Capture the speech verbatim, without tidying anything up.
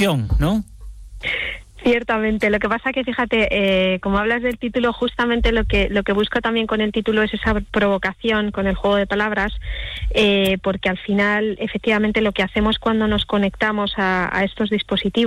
disposición, ¿no? Ciertamente, lo que pasa que fíjate, eh, como hablas del título, justamente lo que lo que busco también con el título es esa provocación con el juego de palabras, eh, porque al final, efectivamente, lo que hacemos cuando nos conectamos a, a estos dispositivos